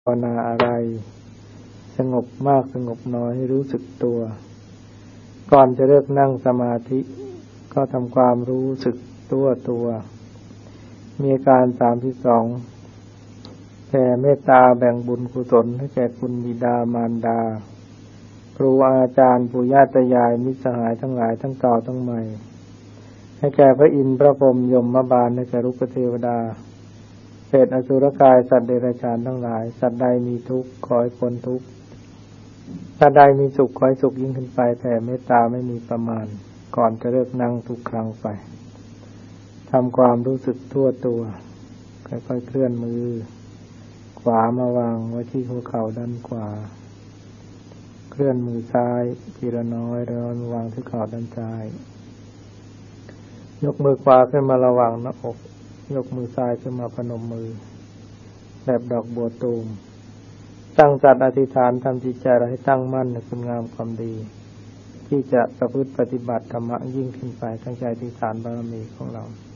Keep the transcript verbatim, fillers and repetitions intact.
ภาวนาอะไรสงบมากสงบน้อยให้รู้สึกตัวก่อนจะเลิกนั่งสมาธิก็ทำความรู้สึกตัวตัวมีอาการสามสิบสองแผ่เมตตาแบ่งบุญกุศลให้แก่คุณบิดามารดาครูอาจารย์ปู่ย่าตายายมิตรสหายทั้งหลายทั้งเก่าทั้งใหม่ให้แก่พระอินทร์พระพรหมยมบาลให้แก่รุกขเทวดาเปรตอสุรกายสัตว์เดรัจฉานทั้งหลายสัตว์ใดมีทุกข์ขอให้พ้นทุกข์สัตว์ใดมีสุขขอให้สุขยิ่งขึ้นไปแต่เมตตาไม่มีประมาณก่อนจะเลิกนั่งทุกครั้งไปทำความรู้สึกทั่วตัวค่อยๆเคลื่อนมือขวามาวางไว้ที่หัวเข่าด้านขวาเคลื่อนมือซ้ายทีละน้อยแล้ววางที่เข่าด้านซ้ายยกมือขวาขึ้นมาระหว่างหน้าอกยกมือซ้ายขึ้นมาพนมมือแบบดอกบัวตูมตั้งสัตย์อธิษฐานทำจิตใจเราให้ตั้งมั่นในคุณงามความดีที่จะประพฤติปฏิบัติธรรมะยิ่งขึ้นไปตั้งใจอธิษฐานบารมีของเรา